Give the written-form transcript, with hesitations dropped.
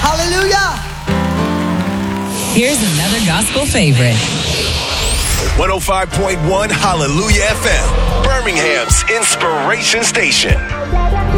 Hallelujah. Here's another gospel favorite. 105.1 Hallelujah FM, Birmingham's inspiration station.